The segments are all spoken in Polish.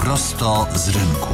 Prosto z rynku.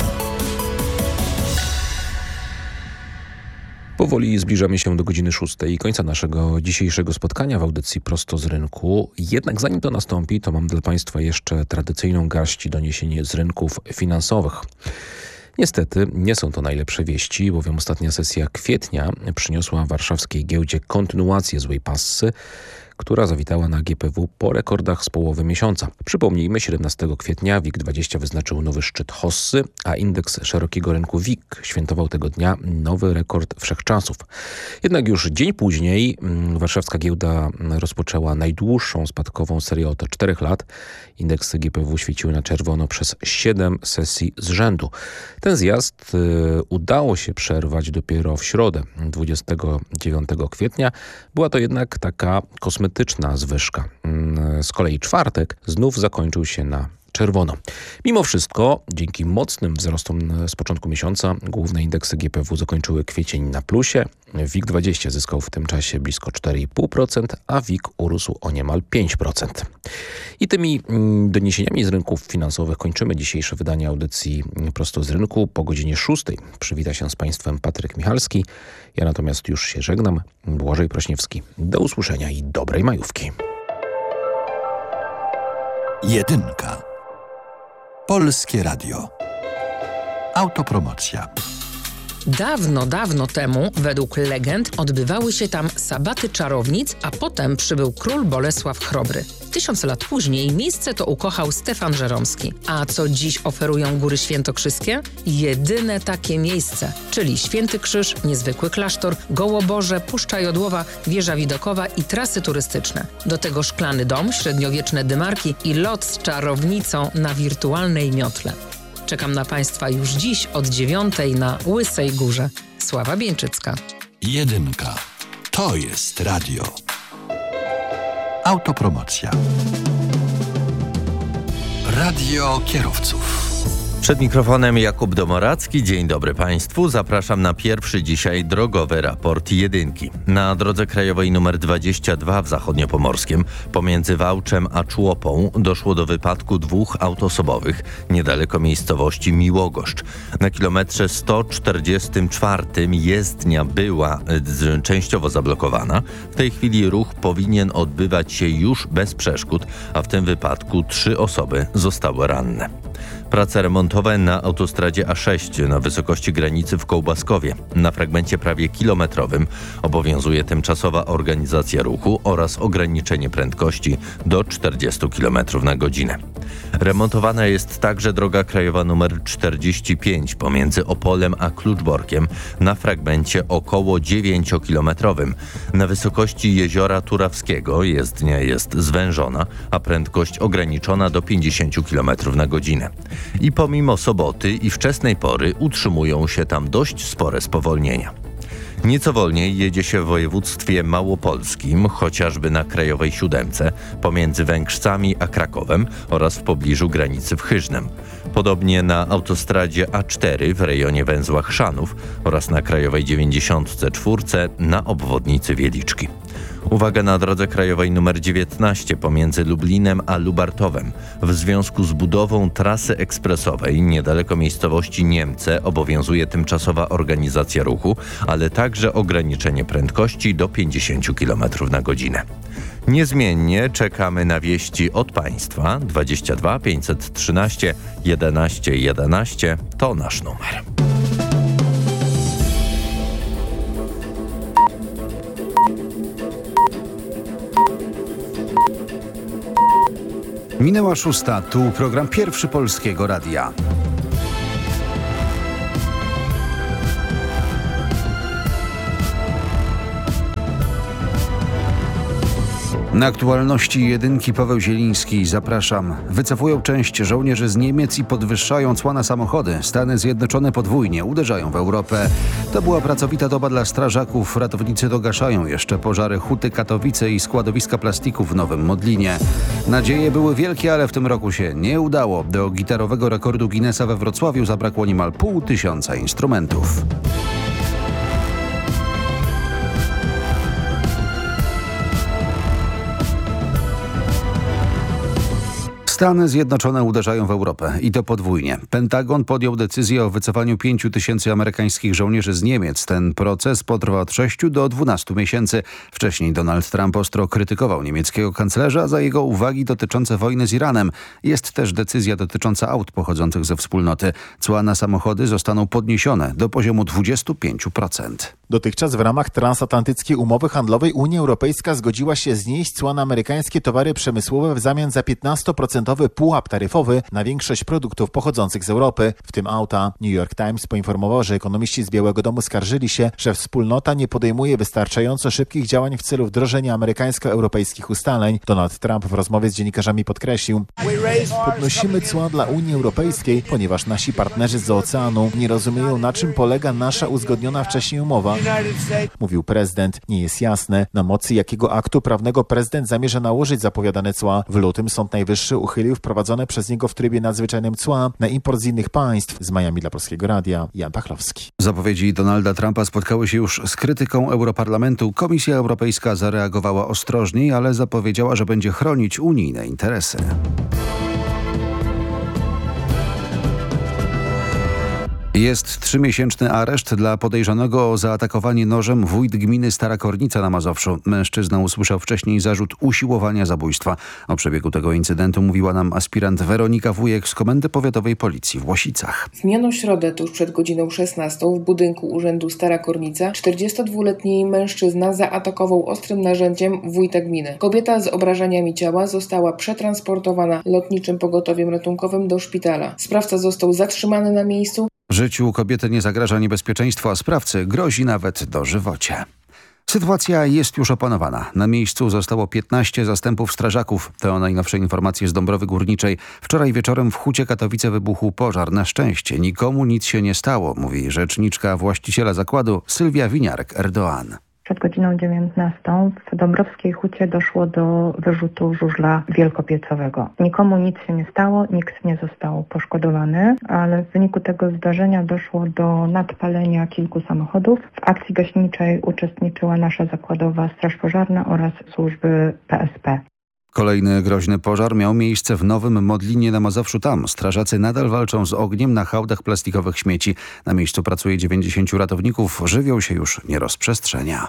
Powoli zbliżamy się do godziny 6 i końca naszego dzisiejszego spotkania w audycji Prosto z rynku. Jednak zanim to nastąpi, to mam dla Państwa jeszcze tradycyjną garść doniesień z rynków finansowych. Niestety nie są to najlepsze wieści, bowiem ostatnia sesja kwietnia przyniosła warszawskiej giełdzie kontynuację złej passy, która zawitała na GPW po rekordach z połowy miesiąca. Przypomnijmy, 17 kwietnia WIG20 wyznaczył nowy szczyt hossy, a indeks szerokiego rynku WIG świętował tego dnia nowy rekord wszechczasów. Jednak już dzień później warszawska giełda rozpoczęła najdłuższą spadkową serię od 4 lat. Indeksy GPW świeciły na czerwono przez 7 sesji z rzędu. Ten zjazd udało się przerwać dopiero w środę, 29 kwietnia. Była to jednak taka kosmetyczna zwyżka. Z kolei czwartek znów zakończył się na czerwono. Mimo wszystko, dzięki mocnym wzrostom z początku miesiąca, główne indeksy GPW zakończyły kwiecień na plusie. WIG20 zyskał w tym czasie blisko 4,5%, a WIG urósł o niemal 5%. I tymi doniesieniami z rynków finansowych kończymy dzisiejsze wydanie audycji Prosto z rynku. Po godzinie 6 przywita się z Państwem Patryk Michalski. Ja natomiast już się żegnam. Błażej Prośniewski. Do usłyszenia i dobrej majówki. Jedynka. Polskie Radio. Autopromocja. Dawno, dawno temu, według legend, odbywały się tam sabaty czarownic, a potem przybył król Bolesław Chrobry. 1000 lat później miejsce to ukochał Stefan Żeromski. A co dziś oferują Góry Świętokrzyskie? Jedyne takie miejsce, czyli Święty Krzyż, niezwykły klasztor, Gołoborze, Puszcza Jodłowa, Wieża Widokowa i trasy turystyczne. Do tego szklany dom, średniowieczne dymarki i lot z czarownicą na wirtualnej miotle. Czekam na Państwa już dziś od 9 na Łysej Górze. Sława Bieńczycka. Jedynka. To jest radio. Autopromocja. Radio kierowców. Przed mikrofonem Jakub Domoracki. Dzień dobry Państwu. Zapraszam na pierwszy dzisiaj drogowy raport jedynki. Na drodze krajowej nr 22 w Zachodniopomorskiem pomiędzy Wałczem a Człopą doszło do wypadku 2 aut osobowych niedaleko miejscowości Miłogoszcz. Na kilometrze 144 jezdnia była częściowo zablokowana. W tej chwili ruch powinien odbywać się już bez przeszkód, a w tym wypadku 3 osoby zostały ranne. Prace remontowe na autostradzie A6 na wysokości granicy w Kołbaskowie. Na fragmencie prawie kilometrowym obowiązuje tymczasowa organizacja ruchu oraz ograniczenie prędkości do 40 km na godzinę. Remontowana jest także droga krajowa nr 45 pomiędzy Opolem a Kluczborkiem na fragmencie około 9-kilometrowym. Na wysokości jeziora Turawskiego jezdnia jest zwężona, a prędkość ograniczona do 50 km na godzinę. I pomimo soboty i wczesnej pory utrzymują się tam dość spore spowolnienia. Nieco wolniej jedzie się w województwie małopolskim, chociażby na krajowej 7 pomiędzy Węgrzcami a Krakowem oraz w pobliżu granicy w Chyżnem. Podobnie na autostradzie A4 w rejonie węzła Chrzanów oraz na krajowej 94 na obwodnicy Wieliczki. Uwaga na drodze krajowej nr 19 pomiędzy Lublinem a Lubartowem. W związku z budową trasy ekspresowej niedaleko miejscowości Niemce obowiązuje tymczasowa organizacja ruchu, ale także ograniczenie prędkości do 50 km na godzinę. Niezmiennie czekamy na wieści od Państwa. 22 513 11 11 to nasz numer. Minęła 6, tu program Pierwszy Polskiego Radia. Na aktualności jedynki Paweł Zieliński. Zapraszam. Wycofują część żołnierzy z Niemiec i podwyższają cła na samochody. Stany Zjednoczone podwójnie uderzają w Europę. To była pracowita doba dla strażaków. Ratownicy dogaszają jeszcze pożary Huty Katowice i składowiska plastiku w Nowym Modlinie. Nadzieje były wielkie, ale w tym roku się nie udało. Do gitarowego rekordu Guinnessa we Wrocławiu zabrakło niemal 500 instrumentów. Stany Zjednoczone uderzają w Europę i to podwójnie. Pentagon podjął decyzję o wycofaniu 5 000 amerykańskich żołnierzy z Niemiec. Ten proces potrwa od 6 do 12 miesięcy. Wcześniej Donald Trump ostro krytykował niemieckiego kanclerza za jego uwagi dotyczące wojny z Iranem. Jest też decyzja dotycząca aut pochodzących ze wspólnoty. Cła na samochody zostaną podniesione do poziomu 25%. Dotychczas w ramach transatlantyckiej umowy handlowej Unia Europejska zgodziła się znieść cła na amerykańskie towary przemysłowe w zamian za 15% pułap taryfowy na większość produktów pochodzących z Europy, w tym auta. New York Times poinformował, że ekonomiści z Białego Domu skarżyli się, że wspólnota nie podejmuje wystarczająco szybkich działań w celu wdrożenia amerykańsko-europejskich ustaleń. Donald Trump w rozmowie z dziennikarzami podkreślił: podnosimy cła dla Unii Europejskiej, ponieważ nasi partnerzy z oceanu nie rozumieją, na czym polega nasza uzgodniona wcześniej umowa. Mówił prezydent. Nie jest jasne, na mocy jakiego aktu prawnego prezydent zamierza nałożyć zapowiadane cła. W lutym Sąd Najwyższy uchylił wprowadzone przez niego w trybie nadzwyczajnym cła na import z innych państw. Z Miami dla Polskiego Radia Jan Pachlowski. Zapowiedzi Donalda Trumpa spotkały się już z krytyką Europarlamentu. Komisja Europejska zareagowała ostrożniej, ale zapowiedziała, że będzie chronić unijne interesy. Jest 3-miesięczny areszt dla podejrzanego o zaatakowanie nożem wójt gminy Stara Kornica na Mazowszu. Mężczyzna usłyszał wcześniej zarzut usiłowania zabójstwa. O przebiegu tego incydentu mówiła nam aspirant Weronika Wujek z Komendy Powiatowej Policji w Łosicach. W minioną środę, tuż przed godziną 16 w budynku Urzędu Stara Kornica 42-letni mężczyzna zaatakował ostrym narzędziem wójta gminy. Kobieta z obrażeniami ciała została przetransportowana lotniczym pogotowiem ratunkowym do szpitala. Sprawca został zatrzymany na miejscu. Życiu kobiety nie zagraża niebezpieczeństwo, a sprawcy grozi nawet dożywocie. Sytuacja jest już opanowana. Na miejscu zostało 15 zastępów strażaków. To najnowsze informacje z Dąbrowy Górniczej. Wczoraj wieczorem w Hucie Katowice wybuchł pożar. Na szczęście nikomu nic się nie stało, mówi rzeczniczka właściciela zakładu Sylwia Winiarek-Erdoğan. Przed godziną 19 w Dąbrowskiej Hucie doszło do wyrzutu żużla wielkopiecowego. Nikomu nic się nie stało, nikt nie został poszkodowany, ale w wyniku tego zdarzenia doszło do nadpalenia kilku samochodów. W akcji gaśniczej uczestniczyła nasza zakładowa straż pożarna oraz służby PSP. Kolejny groźny pożar miał miejsce w Nowym Modlinie na Mazowszu. Tam strażacy nadal walczą z ogniem na hałdach plastikowych śmieci. Na miejscu pracuje 90 ratowników. Żywioł się już nie rozprzestrzenia.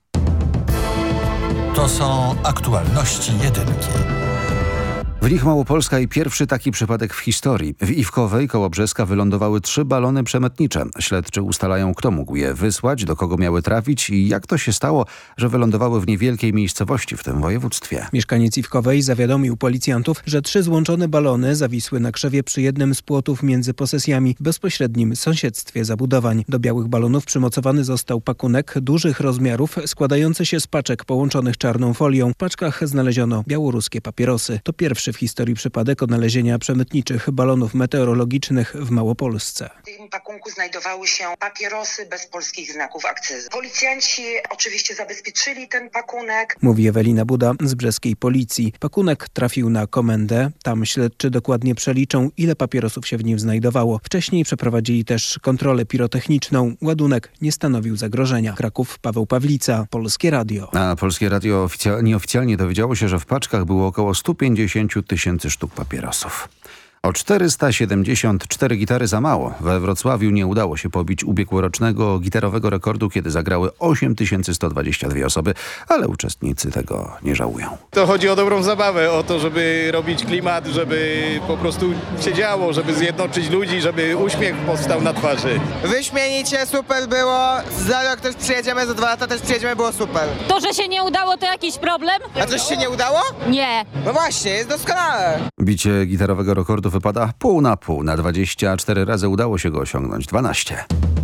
To są aktualności jedynki. W nich Małopolska i pierwszy taki przypadek w historii. W Iwkowej koło Brzeska wylądowały 3 balony przemytnicze. Śledczy ustalają, kto mógł je wysłać, do kogo miały trafić i jak to się stało, że wylądowały w niewielkiej miejscowości w tym województwie. Mieszkaniec Iwkowej zawiadomił policjantów, że 3 złączone balony zawisły na krzewie przy jednym z płotów między posesjami w bezpośrednim sąsiedztwie zabudowań. Do białych balonów przymocowany został pakunek dużych rozmiarów składający się z paczek połączonych czarną folią. W paczkach znaleziono białoruskie papierosy. To pierwszy w historii przypadek odnalezienia przemytniczych balonów meteorologicznych w Małopolsce. W tym pakunku znajdowały się papierosy bez polskich znaków akcyzy. Policjanci oczywiście zabezpieczyli ten pakunek. Mówi Ewelina Buda z brzeskiej policji. Pakunek trafił na komendę. Tam śledczy dokładnie przeliczą, ile papierosów się w nim znajdowało. Wcześniej przeprowadzili też kontrolę pirotechniczną. Ładunek nie stanowił zagrożenia. Kraków, Paweł Pawlica, Polskie Radio. A Polskie Radio nieoficjalnie dowiedziało się, że w paczkach było około 150 000 sztuk papierosów. O 474 gitary za mało. We Wrocławiu nie udało się pobić ubiegłorocznego gitarowego rekordu, kiedy zagrały 8122 osoby, ale uczestnicy tego nie żałują. To chodzi o dobrą zabawę, o to, żeby robić klimat, żeby po prostu się działo, żeby zjednoczyć ludzi, żeby uśmiech powstał na twarzy. Wyśmienicie, super było. Za rok też przyjedziemy, za 2 lata też przyjedziemy, było super. To, że się nie udało, to jakiś problem? A coś się nie udało? Nie. No właśnie, jest doskonale. Bicie gitarowego rekordu wypada pół na pół. Na 24 razy udało się go osiągnąć 12.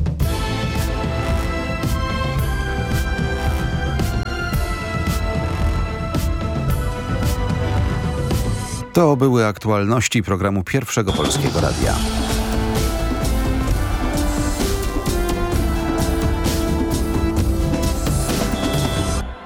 To były aktualności programu Pierwszego Polskiego Radia.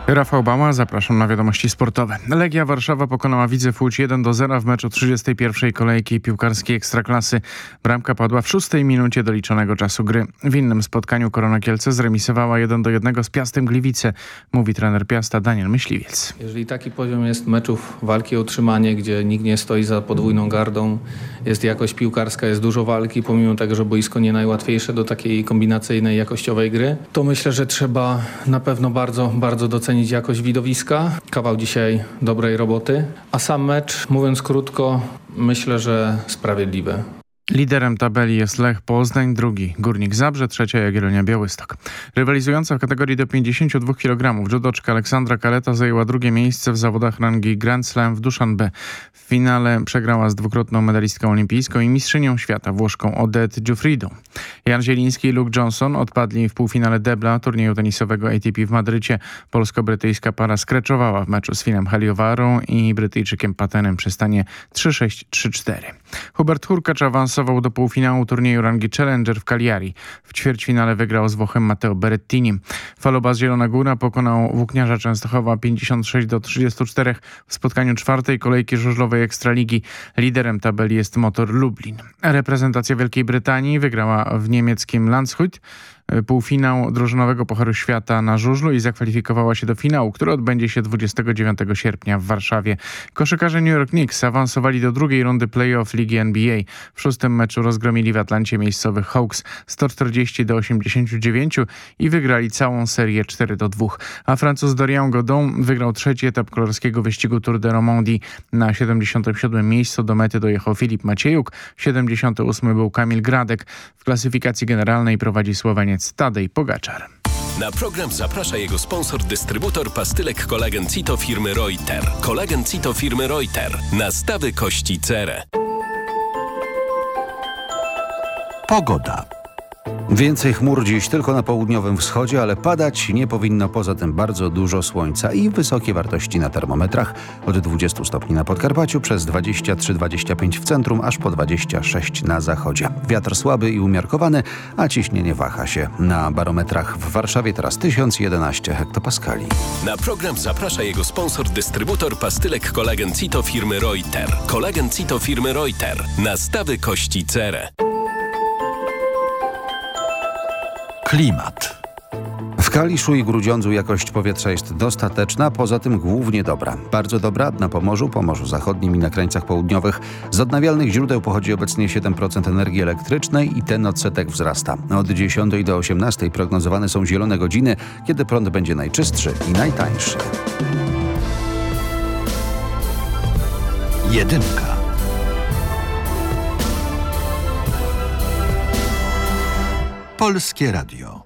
Rafał Bała, zapraszam na wiadomości sportowe. Legia Warszawa pokonała Widzew Łódź 1-0 w meczu 31. kolejki piłkarskiej Ekstraklasy. Bramka padła w 6. minucie doliczonego czasu gry. W innym spotkaniu Korona Kielce zremisowała 1-1 z Piastem Gliwice, mówi trener Piasta Daniel Myśliwiec. Jeżeli taki poziom jest meczów walki o utrzymanie, gdzie nikt nie stoi za podwójną gardą, jest jakość piłkarska, jest dużo walki, pomimo tego, że boisko nie najłatwiejsze do takiej kombinacyjnej, jakościowej gry, to myślę, że trzeba na pewno bardzo docenić jakość widowiska. Kawał dzisiaj dobrej roboty. A sam mecz, mówiąc krótko, myślę, że sprawiedliwy. Liderem tabeli jest Lech Poznań, drugi Górnik Zabrze, trzecia Jagiellonia Białystok. Rywalizująca w kategorii do 52 kg judoczka Aleksandra Kaleta zajęła drugie miejsce w zawodach rangi Grand Slam w Duszanbe. W finale przegrała z dwukrotną medalistką olimpijską i mistrzynią świata Włoszką Odette Giuffridą. Jan Zieliński i Luke Johnson odpadli w półfinale debla turnieju tenisowego ATP w Madrycie. Polsko-brytyjska para skreczowała w meczu z Finem Heliowarą i Brytyjczykiem Patenem przy stanie 3-6, 3-4. Hubert Hurkacz awansował do półfinału turnieju rangi Challenger w Cagliari. W ćwierćfinale wygrał z Włochem Matteo Berrettini. Falobas Zielona Góra pokonał Włókniarza Częstochowa 56-34 w spotkaniu czwartej kolejki żużlowej Ekstraligi. Liderem tabeli jest Motor Lublin. Reprezentacja Wielkiej Brytanii wygrała w niemieckim Landshut półfinał drużynowego Pucharu Świata na żużlu i zakwalifikowała się do finału, który odbędzie się 29 sierpnia w Warszawie. Koszykarze New York Knicks awansowali do drugiej rundy play-off Ligi NBA. W 6. meczu rozgromili w Atlancie miejscowych Hawks 140-89 i wygrali całą serię 4-2. A Francuz Dorian Godon wygrał trzeci etap kolorskiego wyścigu Tour de Romandie. Na 77. miejscu do mety dojechał Filip Maciejuk, 78. był Kamil Gradek. W klasyfikacji generalnej prowadzi Słoweniec Tadej Pogaczar. Na program zaprasza jego sponsor, dystrybutor pastylek Kolagen Cito firmy Reuter. Kolagen Cito firmy Reuter. Nastawy kości cerę. Pogoda. Więcej chmur dziś tylko na południowym wschodzie, ale padać nie powinno. Poza tym bardzo dużo słońca i wysokie wartości na termometrach. Od 20 stopni na Podkarpaciu, przez 23-25 w centrum, aż po 26 na zachodzie. Wiatr słaby i umiarkowany, a ciśnienie waha się. Na barometrach w Warszawie teraz 1011 hektopaskali. Na program zaprasza jego sponsor, dystrybutor pastylek Kolagen Cito firmy Reuter. Kolagen Cito firmy Reuter. Nastawy kości cerę. Klimat. W Kaliszu i Grudziądzu jakość powietrza jest dostateczna, poza tym głównie dobra. Bardzo dobra na Pomorzu Zachodnim i na krańcach południowych. Z odnawialnych źródeł pochodzi obecnie 7% energii elektrycznej i ten odsetek wzrasta. Od 10 do 18 prognozowane są zielone godziny, kiedy prąd będzie najczystszy i najtańszy. Jedynka. Polskie Radio.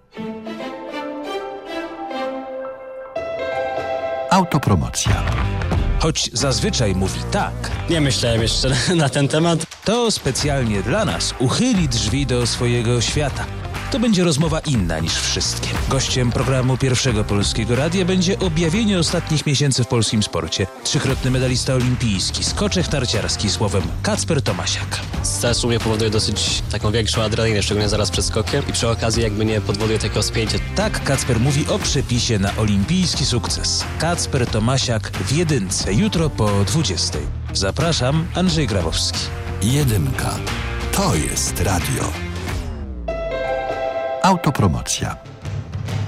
Autopromocja. Choć zazwyczaj mówi tak. Nie myślałem jeszcze na ten temat. To specjalnie dla nas uchyli drzwi do swojego świata. To będzie rozmowa inna niż wszystkie. Gościem programu Pierwszego Polskiego Radia będzie objawienie ostatnich miesięcy w polskim sporcie. Trzykrotny medalista olimpijski, skoczek narciarski, słowem Kacper Tomasiak. Stres u mnie powoduje dosyć taką większą adrenalinę, szczególnie zaraz przed skokiem i przy okazji jakby nie powoduje takiego spięcia. Tak Kacper mówi o przepisie na olimpijski sukces. Kacper Tomasiak w jedynce, jutro po 20. Zapraszam, Andrzej Grabowski. Jedynka. To jest radio. Autopromocja.